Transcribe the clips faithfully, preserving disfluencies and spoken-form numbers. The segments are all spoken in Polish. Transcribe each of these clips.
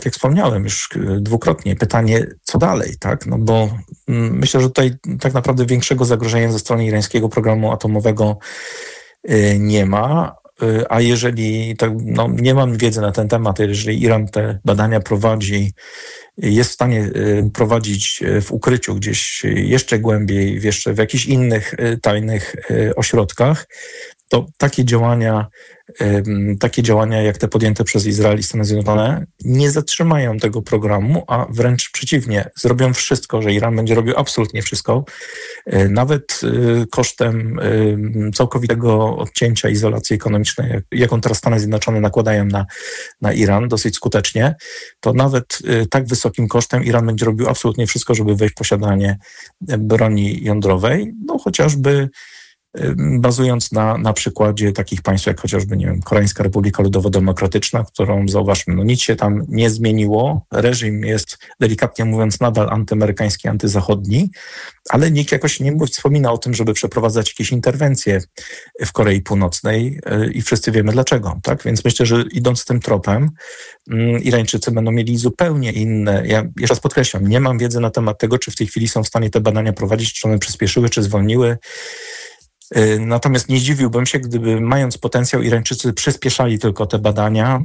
jak wspomniałem już dwukrotnie, pytanie, co dalej, tak? No bo myślę, że tutaj tak naprawdę większego zagrożenia ze strony irańskiego programu atomowego nie ma, a jeżeli, tak, no nie mam wiedzy na ten temat, jeżeli Iran te badania prowadzi, jest w stanie prowadzić w ukryciu gdzieś jeszcze głębiej, w jeszcze w jakichś innych tajnych ośrodkach, to takie działania, takie działania jak te podjęte przez Izrael i Stany Zjednoczone nie zatrzymają tego programu, a wręcz przeciwnie, zrobią wszystko, że Iran będzie robił absolutnie wszystko, nawet kosztem całkowitego odcięcia izolacji ekonomicznej, jaką teraz Stany Zjednoczone nakładają na, na Iran dosyć skutecznie, to nawet tak wysokim kosztem Iran będzie robił absolutnie wszystko, żeby wejść w posiadanie broni jądrowej, no chociażby bazując na, na przykładzie takich państw jak chociażby, nie wiem, Koreańska Republika Ludowo-Demokratyczna, którą zauważmy, no nic się tam nie zmieniło. Reżim jest, delikatnie mówiąc, nadal antyamerykański, antyzachodni, ale nikt jakoś nie wspomina o tym, żeby przeprowadzać jakieś interwenccje w Korei Północnej i wszyscy wiemy dlaczego, tak? Więc myślę, że idąc tym tropem, Irańczycy będą mieli zupełnie inne, ja jeszcze raz podkreślam, nie mam wiedzy na temat tego, czy w tej chwili są w stanie te badania prowadzić, czy one przyspieszyły, czy zwolniły. Natomiast nie zdziwiłbym się, gdyby mając potencjał Irańczycy przyspieszali tylko te badania,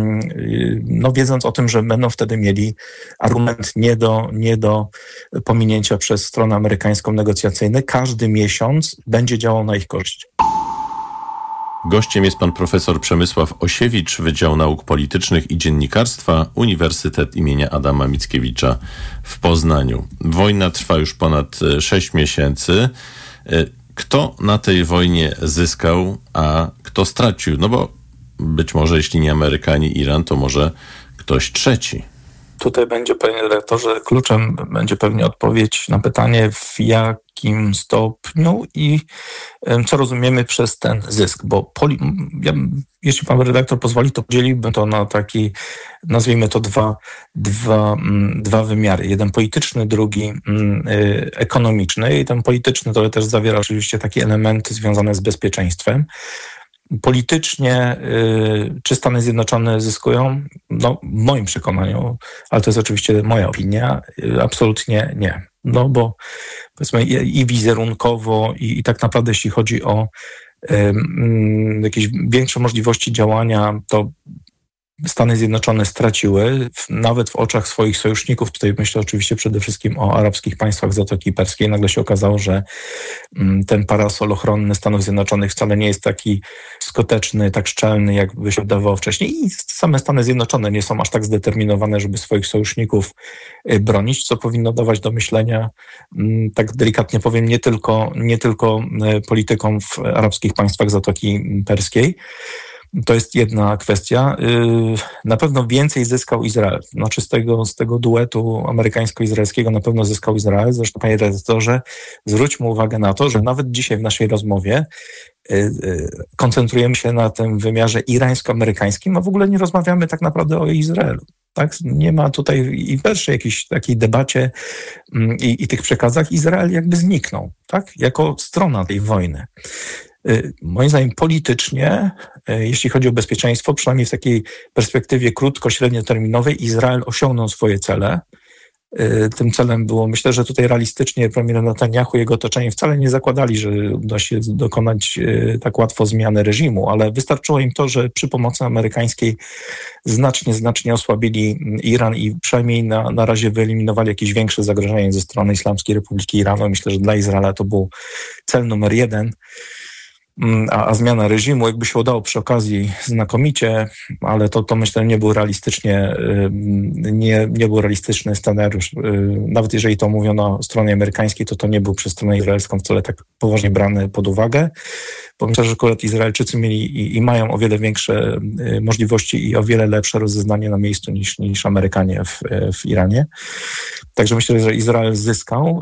no wiedząc o tym, że będą wtedy mieli argument nie do, nie do pominięcia przez stronę amerykańską negocjacyjny. Każdy miesiąc będzie działał na ich korzyść. Gościem jest pan profesor Przemysław Osiewicz, Wydział Nauk Politycznych i Dziennikarstwa, Uniwersytet imienia Adama Mickiewicza w Poznaniu. Wojna trwa już ponad sześć miesięcy. Kto na tej wojnie zyskał, a kto stracił? No bo być może jeśli nie Amerykanie, Iran, to może ktoś trzeci. Tutaj będzie, panie redaktorze, kluczem będzie pewnie odpowiedź na pytanie, w jakim stopniu i co rozumiemy przez ten zysk, bo poli, ja, jeśli pan redaktor pozwoli, to podzieliłbym to na taki, nazwijmy to dwa, dwa, dwa wymiary. Jeden polityczny, drugi y, ekonomiczny. I ten polityczny to też zawiera oczywiście takie elementy związane z bezpieczeństwem. Politycznie y, czy Stany Zjednoczone zyskują? No, w moim przekonaniu, ale to jest oczywiście moja opinia, y, absolutnie nie. No bo powiedzmy i, i wizerunkowo i, i tak naprawdę jeśli chodzi o y, y, jakieś większe możliwości działania, to Stany Zjednoczone straciły, w, nawet w oczach swoich sojuszników, tutaj myślę oczywiście przede wszystkim o arabskich państwach Zatoki Perskiej, nagle się okazało, że mm, ten parasol ochronny Stanów Zjednoczonych wcale nie jest taki skuteczny, tak szczelny, jakby się wydawało wcześniej i same Stany Zjednoczone nie są aż tak zdeterminowane, żeby swoich sojuszników y, bronić, co powinno dawać do myślenia, mm, tak delikatnie powiem, nie tylko, nie tylko y, politykom w arabskich państwach Zatoki Perskiej. To jest jedna kwestia. Na pewno więcej zyskał Izrael. Znaczy z tego, z tego duetu amerykańsko-izraelskiego na pewno zyskał Izrael. Zresztą, panie redaktorze, zwróćmy uwagę na to, że nawet dzisiaj w naszej rozmowie koncentrujemy się na tym wymiarze irańsko-amerykańskim, a w ogóle nie rozmawiamy tak naprawdę o Izraelu. Tak? Nie ma tutaj i w pierwszej jakiejś takiej debacie i, i tych przekazach Izrael jakby zniknął, tak? Jako strona tej wojny. Moim zdaniem politycznie, jeśli chodzi o bezpieczeństwo, przynajmniej w takiej perspektywie krótko-średnioterminowej, Izrael osiągnął swoje cele. Tym celem było, myślę, że tutaj realistycznie premier Netanyahu i jego otoczenie wcale nie zakładali, że uda się dokonać tak łatwo zmiany reżimu, ale wystarczyło im to, że przy pomocy amerykańskiej znacznie, znacznie osłabili Iran i przynajmniej na, na razie wyeliminowali jakieś większe zagrożenie ze strony Islamskiej Republiki Iranu. Myślę, że dla Izraela to był cel numer jeden. A, a zmiana reżimu, jakby się udało przy okazji znakomicie, ale to, to myślę nie był realistycznie, nie, nie był realistyczny scenariusz. Nawet jeżeli to mówiono o stronie amerykańskiej, to to nie był przez stronę izraelską wcale tak poważnie brany pod uwagę. Bo myślę, że akurat Izraelczycy mieli i, i mają o wiele większe możliwości i o wiele lepsze rozeznanie na miejscu niż, niż Amerykanie w, w Iranie. Także myślę, że Izrael zyskał.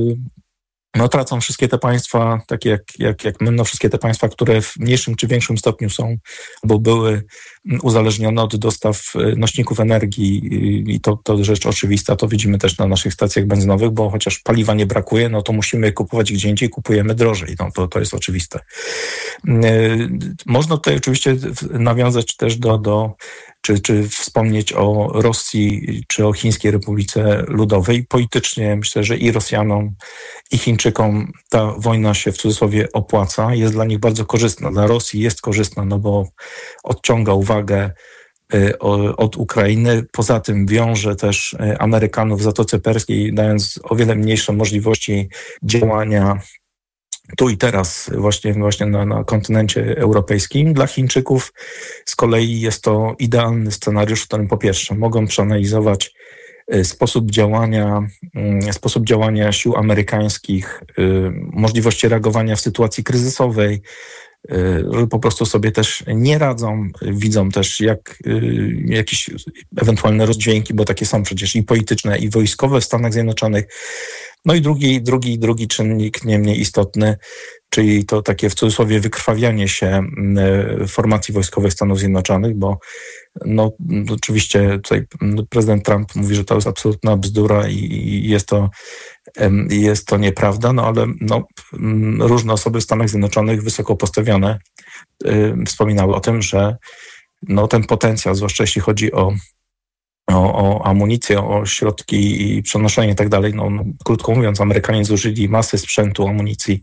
No tracą wszystkie te państwa, takie jak, jak, jak my, no wszystkie te państwa, które w mniejszym czy większym stopniu są, bo były uzależnione od dostaw nośników energii i to, to rzecz oczywista, to widzimy też na naszych stacjach benzynowych, bo chociaż paliwa nie brakuje, no to musimy kupować gdzie indziej, kupujemy drożej, no to, to jest oczywiste. Można tutaj oczywiście nawiązać też do, do czy, czy wspomnieć o Rosji, czy o Chińskiej Republice Ludowej. Politycznie myślę, że i Rosjanom, i Chińczykom ta wojna się w cudzysłowie opłaca. Jest dla nich bardzo korzystna. Dla Rosji jest korzystna, no bo odciąga uwagę od Ukrainy. Poza tym wiąże też Amerykanów w Zatoce Perskiej, dając o wiele mniejsze możliwości działania tu i teraz właśnie, właśnie na, na kontynencie europejskim. Dla Chińczyków z kolei jest to idealny scenariusz, w którym po pierwsze mogą przeanalizować sposób działania, sposób działania sił amerykańskich, możliwości reagowania w sytuacji kryzysowej, że po prostu sobie też nie radzą, widzą też jak jakieś ewentualne rozdźwięki, bo takie są przecież i polityczne, i wojskowe w Stanach Zjednoczonych. No i drugi, drugi, drugi czynnik nie mniej istotny, czyli to takie w cudzysłowie wykrwawianie się formacji wojskowych Stanów Zjednoczonych, bo no oczywiście tutaj prezydent Trump mówi, że to jest absolutna bzdura i jest to, jest to nieprawda, no ale no, różne osoby w Stanach Zjednoczonych wysoko postawione wspominały o tym, że no, ten potencjał, zwłaszcza jeśli chodzi o O, o amunicję, o środki i przenoszenie i tak dalej. No, no, krótko mówiąc, Amerykanie zużyli masę sprzętu, amunicji,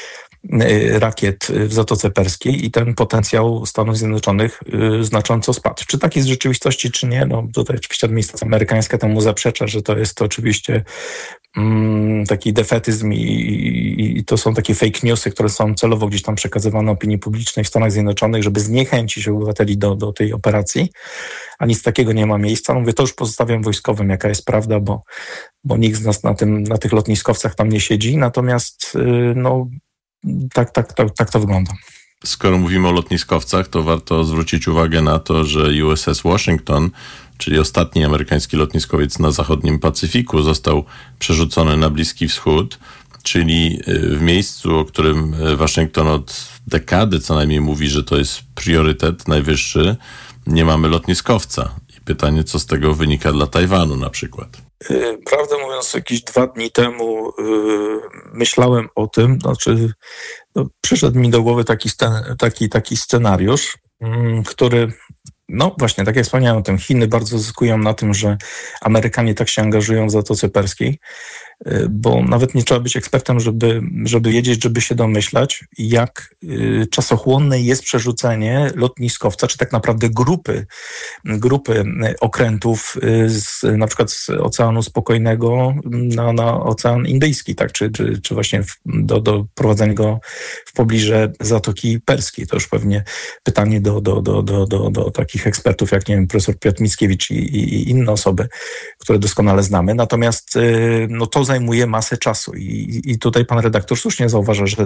y, rakiet w Zatoce Perskiej i ten potencjał Stanów Zjednoczonych y, znacząco spadł. Czy tak jest w rzeczywistości, czy nie? No tutaj oczywiście administracja amerykańska temu zaprzecza, że to jest to oczywiście mm, taki defetyzm i, i, i to są takie fake newsy, które są celowo gdzieś tam przekazywane opinii publicznej w Stanach Zjednoczonych, żeby zniechęcić obywateli do, do tej operacji. A nic takiego nie ma miejsca. Mówię, to już pozostawiam wojskowym, jaka jest prawda, bo, bo nikt z nas na, tym, na tych lotniskowcach tam nie siedzi. Natomiast no, tak, tak, tak, tak to wygląda. Skoro mówimy o lotniskowcach, to warto zwrócić uwagę na to, że U S S Washington, czyli ostatni amerykański lotniskowiec na zachodnim Pacyfiku, został przerzucony na Bliski Wschód, czyli w miejscu, o którym Waszyngton od dekady co najmniej mówi, że to jest priorytet najwyższy, nie mamy lotniskowca. I pytanie, co z tego wynika dla Tajwanu na przykład? Prawdę mówiąc, jakieś dwa dni temu yy, myślałem o tym, znaczy no, przyszedł mi do głowy taki, scen, taki, taki scenariusz, yy, który, no właśnie, tak jak wspomniałem o tym, Chiny bardzo zyskują na tym, że Amerykanie tak się angażują w Zatoce Perskiej, bo nawet nie trzeba być ekspertem, żeby, żeby wiedzieć, żeby się domyślać, jak czasochłonne jest przerzucenie lotniskowca, czy tak naprawdę grupy, grupy okrętów z, na przykład z Oceanu Spokojnego na, na Ocean Indyjski, tak, czy, czy, czy właśnie w, do, do prowadzenia go w pobliże Zatoki Perskiej. To już pewnie pytanie do, do, do, do, do, do takich ekspertów, jak nie wiem, profesor Piotr Mickiewicz i, i, i inne osoby, które doskonale znamy. Natomiast no to zajmuje masę czasu i, i tutaj pan redaktor słusznie zauważa, że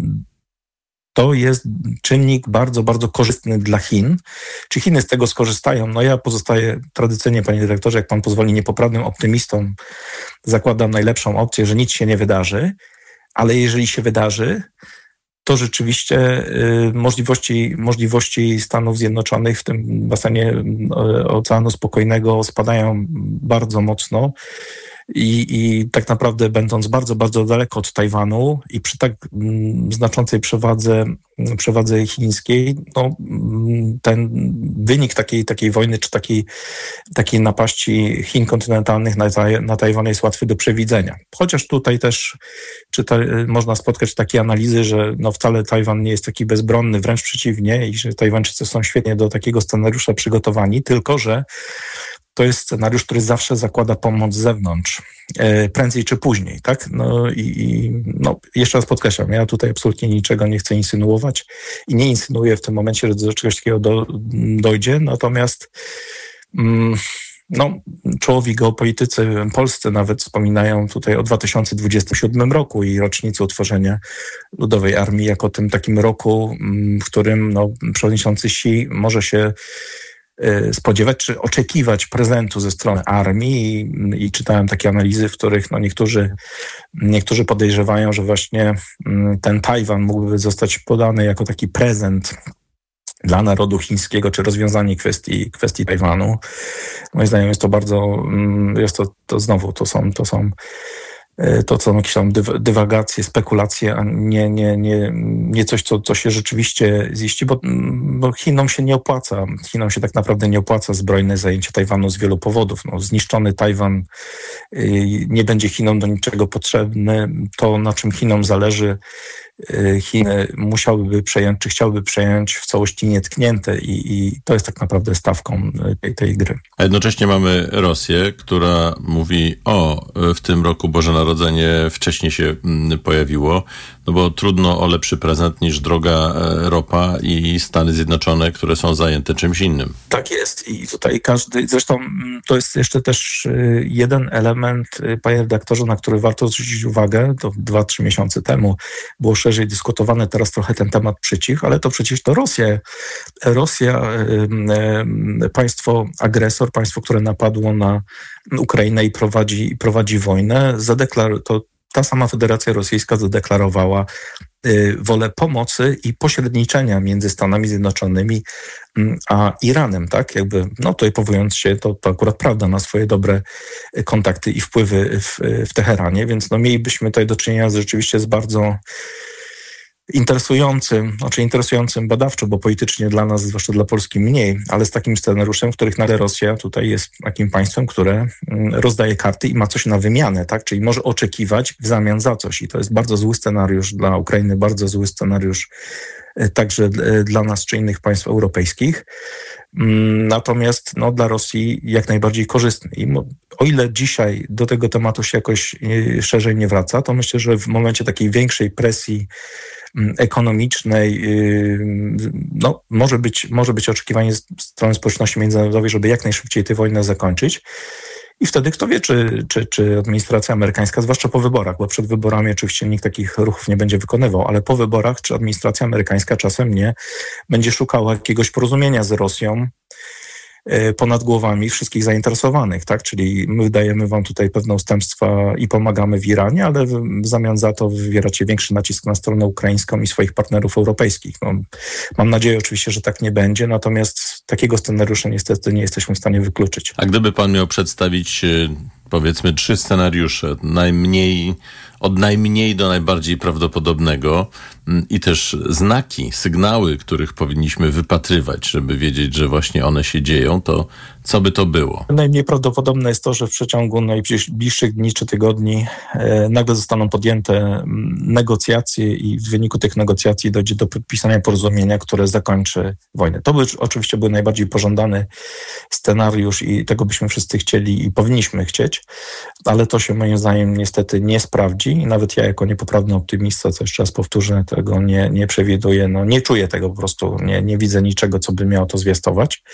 to jest czynnik bardzo, bardzo korzystny dla Chin. Czy Chiny z tego skorzystają? No ja pozostaję tradycyjnie, panie dyrektorze, jak pan pozwoli, niepoprawnym optymistą. Zakładam najlepszą opcję, że nic się nie wydarzy, ale jeżeli się wydarzy, to rzeczywiście y, możliwości, możliwości Stanów Zjednoczonych w tym basenie y, Oceanu Spokojnego spadają bardzo mocno. I, I tak naprawdę będąc bardzo, bardzo daleko od Tajwanu i przy tak mm, znaczącej przewadze, przewadze chińskiej, no, ten wynik takiej, takiej wojny czy takiej, takiej napaści Chin kontynentalnych na, na Tajwan jest łatwy do przewidzenia. Chociaż tutaj też czyta, można spotkać takie analizy, że no, wcale Tajwan nie jest taki bezbronny, wręcz przeciwnie, i że Tajwańczycy są świetnie do takiego scenariusza przygotowani, tylko że to jest scenariusz, który zawsze zakłada pomoc z zewnątrz, e, prędzej czy później, tak? No i, i no, jeszcze raz podkreślam, ja tutaj absolutnie niczego nie chcę insynuować i nie insynuuję w tym momencie, że do czegoś takiego do, dojdzie, natomiast mm, no, czołowi geopolitycy polscy nawet wspominają tutaj o dwa tysiące dwudziestym siódmym roku i rocznicy utworzenia Ludowej Armii jako tym takim roku, w którym no, przewodniczący Xi może się spodziewać czy oczekiwać prezentu ze strony armii i, i czytałem takie analizy, w których no niektórzy, niektórzy podejrzewają, że właśnie ten Tajwan mógłby zostać podany jako taki prezent dla narodu chińskiego, czy rozwiązanie kwestii, kwestii Tajwanu. Moim zdaniem jest to bardzo, jest to, to znowu, to są, to są to są jakieś tam dywagacje, spekulacje, a nie, nie, nie, nie coś, co, co się rzeczywiście ziści, bo, bo Chinom się nie opłaca. Chinom się tak naprawdę nie opłaca zbrojne zajęcie Tajwanu z wielu powodów. No, zniszczony Tajwan nie będzie Chinom do niczego potrzebny. To, na czym Chinom zależy, Chiny musiałyby przejąć, czy chciałyby przejąć w całości nietknięte i, i to jest tak naprawdę stawką tej, tej gry. A jednocześnie mamy Rosję, która mówi, o, w tym roku Boże Narodzenie wcześniej się pojawiło, no bo trudno o lepszy prezent niż droga ropa i Stany Zjednoczone, które są zajęte czymś innym. Tak jest i tutaj każdy, zresztą to jest jeszcze też jeden element, panie redaktorze, na który warto zwrócić uwagę, to dwa, trzy miesiące temu było szerzej dyskutowany, teraz trochę ten temat przycichł, ale to przecież to Rosja, Rosja, państwo agresor, państwo, które napadło na Ukrainę i prowadzi, prowadzi wojnę, zadeklar- to ta sama Federacja Rosyjska zadeklarowała wolę pomocy i pośredniczenia między Stanami Zjednoczonymi a Iranem, tak? Jakby, no tutaj powołując się, to, to akurat prawda, na swoje dobre kontakty i wpływy w, w Teheranie, więc no mielibyśmy tutaj do czynienia z, rzeczywiście z bardzo interesującym, znaczy interesującym badawczo, bo politycznie dla nas, zwłaszcza dla Polski mniej, ale z takim scenariuszem, w których nagle Rosja tutaj jest takim państwem, które rozdaje karty i ma coś na wymianę, tak? Czyli może oczekiwać w zamian za coś i to jest bardzo zły scenariusz dla Ukrainy, bardzo zły scenariusz także dla nas czy innych państw europejskich. Natomiast no, dla Rosji jak najbardziej korzystny. I o ile dzisiaj do tego tematu się jakoś szerzej nie wraca, to myślę, że w momencie takiej większej presji ekonomicznej no, może być, może być oczekiwanie z strony społeczności międzynarodowej, żeby jak najszybciej tę wojnę zakończyć. I wtedy kto wie, czy, czy, czy administracja amerykańska, zwłaszcza po wyborach, bo przed wyborami oczywiście nikt takich ruchów nie będzie wykonywał, ale po wyborach, czy administracja amerykańska czasem nie będzie szukała jakiegoś porozumienia z Rosją ponad głowami wszystkich zainteresowanych, tak? Czyli my dajemy wam tutaj pewne ustępstwa i pomagamy w Iranie, ale w zamian za to wywieracie większy nacisk na stronę ukraińską i swoich partnerów europejskich. No, mam nadzieję oczywiście, że tak nie będzie, natomiast takiego scenariusza niestety nie jesteśmy w stanie wykluczyć. A gdyby pan miał przedstawić, powiedzmy, trzy scenariusze, najmniej, od najmniej do najbardziej prawdopodobnego i też znaki, sygnały, których powinniśmy wypatrywać, żeby wiedzieć, że właśnie one się dzieją, to co by to było? Najmniej prawdopodobne jest to, że w przeciągu najbliższych dni czy tygodni e, nagle zostaną podjęte negocjacje i w wyniku tych negocjacji dojdzie do podpisania porozumienia, które zakończy wojnę. To by oczywiście był najbardziej pożądany scenariusz i tego byśmy wszyscy chcieli i powinniśmy chcieć, ale to się moim zdaniem niestety nie sprawdzi i nawet ja jako niepoprawny optymista, co jeszcze raz powtórzę, tego nie, nie przewiduję, no nie czuję tego po prostu, nie, nie widzę niczego, co by miało to zwiastować.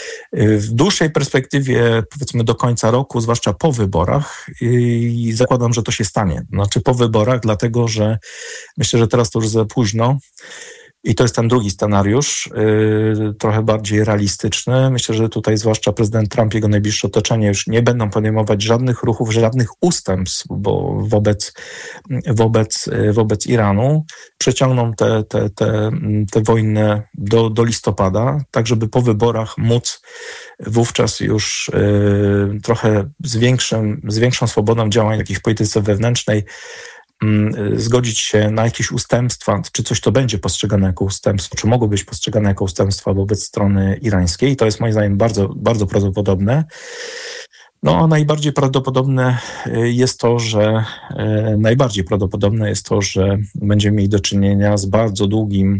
W dłuższej perspektywie, powiedzmy do końca roku, zwłaszcza po wyborach, i zakładam, że to się stanie. Znaczy po wyborach, dlatego że myślę, że teraz to już za późno. I to jest ten drugi scenariusz, yy, trochę bardziej realistyczny. Myślę, że tutaj zwłaszcza prezydent Trump i jego najbliższe otoczenie już nie będą podejmować żadnych ruchów, żadnych ustępstw, bo wobec, wobec, wobec Iranu przeciągną tę te, te, te wojnę do, do listopada, tak żeby po wyborach móc wówczas już yy, trochę z, większym, z większą swobodą działań jakiejś polityce wewnętrznej zgodzić się na jakieś ustępstwa, czy coś to będzie postrzegane jako ustępstwo, czy mogą być postrzegane jako ustępstwa wobec strony irańskiej. I to jest moim zdaniem bardzo, bardzo prawdopodobne. No, a najbardziej prawdopodobne jest to, że najbardziej prawdopodobne jest to, że będziemy mieli do czynienia z bardzo długim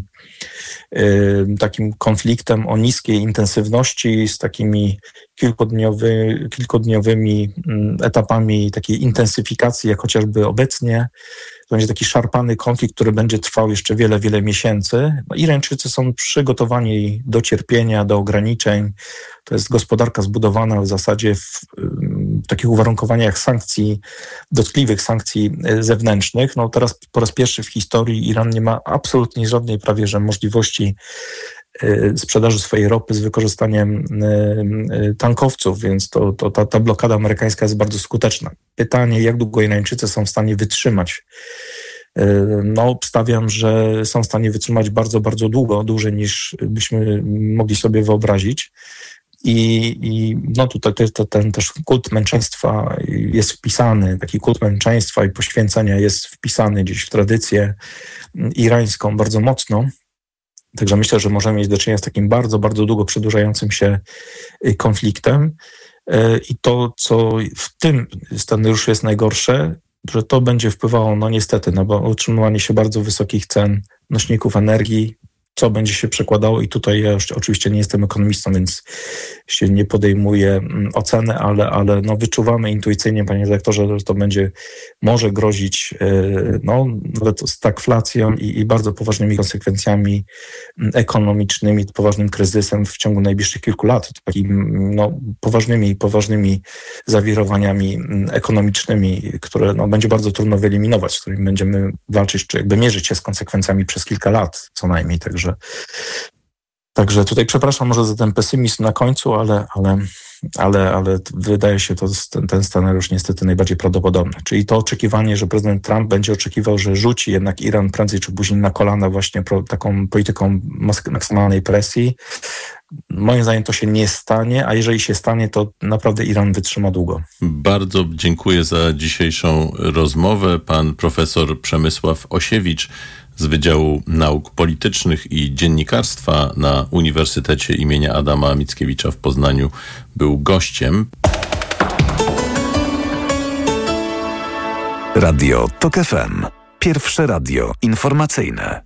takim konfliktem o niskiej intensywności, z takimi kilkudniowy, kilkudniowymi etapami takiej intensyfikacji, jak chociażby obecnie. To będzie taki szarpany konflikt, który będzie trwał jeszcze wiele, wiele miesięcy. No, Irańczycy są przygotowani do cierpienia, do ograniczeń. To jest gospodarka zbudowana w zasadzie w, w takich uwarunkowaniach sankcji, dotkliwych sankcji zewnętrznych. No teraz po raz pierwszy w historii Iran nie ma absolutnie żadnej prawie że możliwości sprzedaży swojej ropy z wykorzystaniem tankowców, więc to, to ta, ta blokada amerykańska jest bardzo skuteczna. Pytanie, jak długo Irańczycy są w stanie wytrzymać? No, obstawiam, że są w stanie wytrzymać bardzo, bardzo długo, dłużej niż byśmy mogli sobie wyobrazić. I, i no tutaj to, to, ten też kult męczeństwa jest wpisany, taki kult męczeństwa i poświęcenia jest wpisany gdzieś w tradycję irańską bardzo mocno. Także myślę, że możemy mieć do czynienia z takim bardzo, bardzo długo przedłużającym się konfliktem. I to, co w tym scenariuszu jest najgorsze, że to będzie wpływało, no niestety, na utrzymywanie się bardzo wysokich cen nośników energii, co będzie się przekładało i tutaj ja już oczywiście nie jestem ekonomistą, więc się nie podejmuję oceny, ale, ale no wyczuwamy intuicyjnie, panie redaktorze, że to będzie może grozić no, nawet stagflacją i, i bardzo poważnymi konsekwencjami ekonomicznymi, poważnym kryzysem w ciągu najbliższych kilku lat, takimi no, poważnymi, poważnymi zawirowaniami ekonomicznymi, które no, będzie bardzo trudno wyeliminować, z którymi będziemy walczyć, czy jakby mierzyć się z konsekwencjami przez kilka lat co najmniej, także Także tutaj przepraszam może za ten pesymizm na końcu, ale, ale, ale, ale wydaje się to ten, ten scenariusz niestety najbardziej prawdopodobny. Czyli to oczekiwanie, że prezydent Trump będzie oczekiwał, że rzuci jednak Iran prędzej czy później na kolana właśnie pro, taką polityką maksymalnej presji. Moim zdaniem to się nie stanie, a jeżeli się stanie, to naprawdę Iran wytrzyma długo. Bardzo dziękuję za dzisiejszą rozmowę. Pan profesor Przemysław Osiewicz z Wydziału Nauk Politycznych i Dziennikarstwa na Uniwersytecie imienia Adama Mickiewicza w Poznaniu był gościem. Radio Tok F M. Pierwsze radio informacyjne.